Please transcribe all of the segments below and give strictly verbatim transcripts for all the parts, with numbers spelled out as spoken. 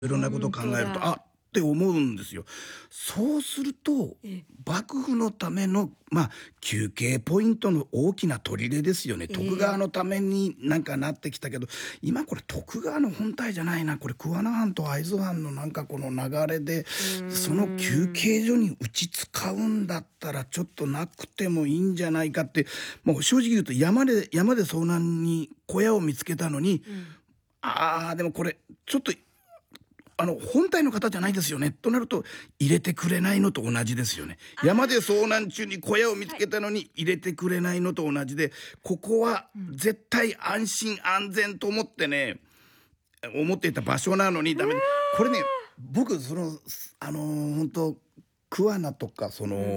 いろんなことを考えると、あって思うんですよ。そうすると幕府のためのまあ休憩ポイントの大きな砦ですよね。徳川のためになんかなってきたけど、今これ徳川の本体じゃないな、これ桑名藩と会津藩のなんかこの流れで、その休憩所にうち使うんだったらちょっとなくてもいいんじゃないかって、もう正直言うと山で山で遭難に小屋を見つけたのに、うん、ああでもこれちょっとあの本体の方じゃないですよねとなると入れてくれないのと同じですよね。山で遭難中に小屋を見つけたのに入れてくれないのと同じで、ここは絶対安心安全と思ってね、思っていた場所なのにダメ。これね、僕そのあのー、本当桑名とかその、うん、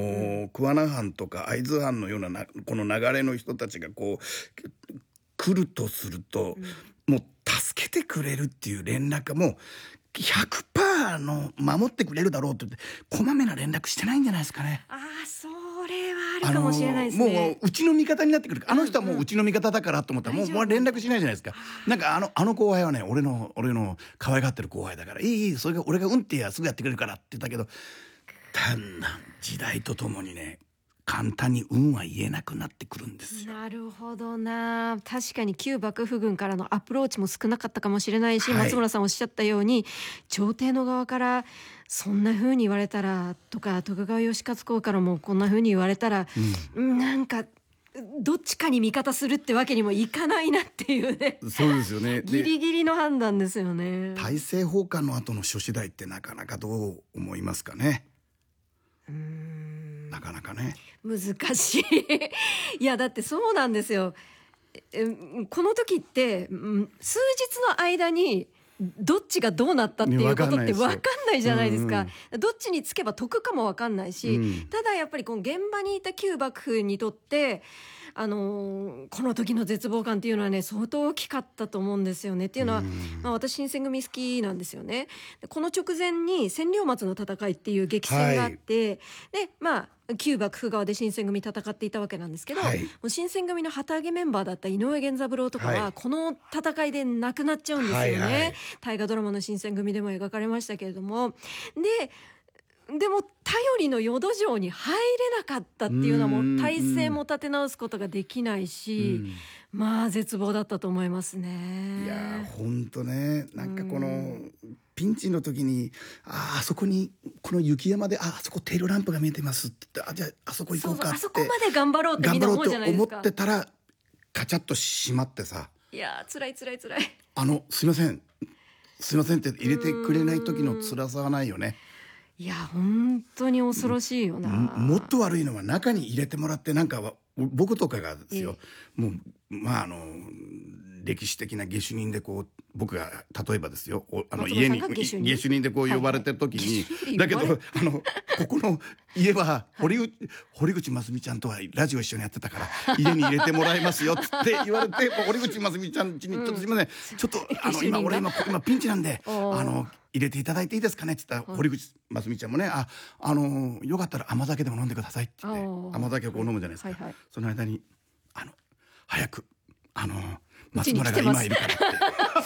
桑名藩とか会津藩のようななこの流れの人たちがこう来るとすると、うん、もう助けてくれるっていう連絡もひゃくパーセント の守ってくれるだろうって言ってこまめな連絡してないんじゃないですかね。 ああ、それはあるかもしれないですね。 もううちの味方になってくる。あの人はもううちの味方だからと思ったら、うんうん、もう連絡しないじゃないですか。なんかあのあの後輩はね、俺の俺の可愛がってる後輩だから、いいいいそれが俺がうんってやすぐやってくれるからって言ったけど、だんだん時代とともにね、簡単に運は言えなくなってくるんですよ。 なるほどな。確かに旧幕府軍からのアプローチも少なかったかもしれないし、はい、松村さんおっしゃったように朝廷の側からそんな風に言われたらとか、徳川吉勝公からもこんな風に言われたら、うん、なんかどっちかに味方するってわけにもいかないなっていうね。 そうですよね。 ギリギリの判断ですよね。 大政奉還の後の諸次第ってなかなかどう思いますかね。 うーん、 なかなかね難しいいやだってそうなんですよ。えこの時って数日の間にどっちがどうなったっていうことって分かんないじゃないですか。うんうん、どっちにつけば得かも分かんないし、うん、ただやっぱりこの現場にいた旧幕府にとってあのー、この時の絶望感っていうのはね相当大きかったと思うんですよね。っていうのは、まあ、私新選組好きなんですよね。この直前に千両松の戦いっていう激戦があって、はい、でまあ旧幕府側で新選組戦っていたわけなんですけど、はい、もう新選組の旗揚げメンバーだった井上源三郎とかは、はい、この戦いで亡くなっちゃうんですよね。はいはい、大河ドラマの新選組でも描かれましたけれども、ででも頼りの淀城に入れなかったっていうのはもう体制も立て直すことができないし、まあ絶望だったと思いますね。 いや本当ね、なんかこのピンチの時にああそこにこの雪山で あ, あそこテールランプが見えてますって、あじゃああそこ行こうかって、 そうそうあそこまで頑張ろうってみんな思うじゃないですか。 頑張ろうと思ってたらカチャッと閉まってさ、 いやつらいつらいつらいあのすいませんすいませんって入れてくれない時の辛さはないよね。 いや本当に恐ろしいよな。 もっと悪いのは中に入れてもらって、なんか僕とかがですよ、もうまああの歴史的な下手人でこう僕が例えばですよ、あの家に下手人でこう呼ばれてる時に、はいはい、だけどあのここの家は堀口、はい、堀口真澄ちゃんとはラジオ一緒にやってたから家に入れてもらいますよって言われて堀口真澄ちゃん家にちょっとすいません、うん、ちょっとあの今俺今今ピンチなんであの入れていただいていいですかねって言ったら、堀口真澄ちゃんもね、あ、あのー、よかったら甘酒でも飲んでくださいって言って甘酒をこう飲むじゃないですか、はいはい、その間にあの早くあのー、松村が今いるからって